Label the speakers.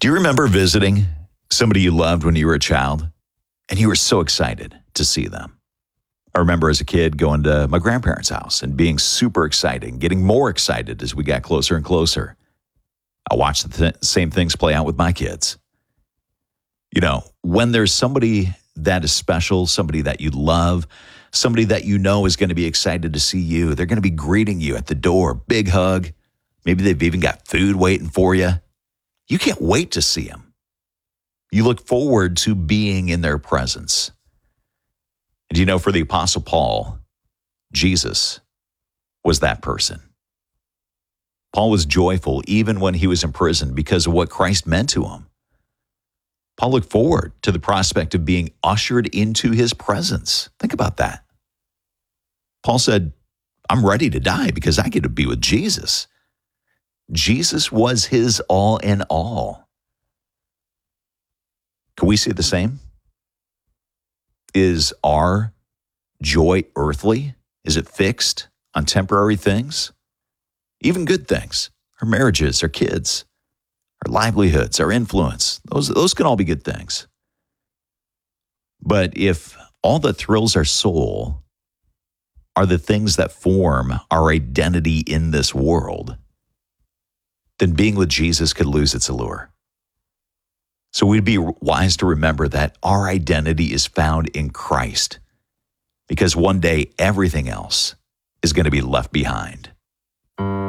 Speaker 1: Do you remember visiting somebody you loved when you were a child and you were so excited to see them? I remember as a kid going to my grandparents' house and being super excited, getting more excited as we got closer and closer. I watched the same things play out with my kids. You know, when there's somebody that is special, somebody that you love, somebody that you know is going to be excited to see you, they're going to be greeting you at the door, big hug. Maybe they've even got food waiting for you. You can't wait to see them. You look forward to being in their presence. And you know, for the Apostle Paul, Jesus was that person. Paul was joyful even when he was in prison because of what Christ meant to him. Paul looked forward to the prospect of being ushered into his presence. Think about that. Paul said, I'm ready to die because I get to be with Jesus. Jesus was his all in all. Can we say the same? Is our joy earthly? Is it fixed on temporary things? Even good things, our marriages, our kids, our livelihoods, our influence, those can all be good things. But if all that thrills our soul are the things that form our identity in this world, then being with Jesus could lose its allure. So we'd be wise to remember that our identity is found in Christ, because one day everything else is going to be left behind.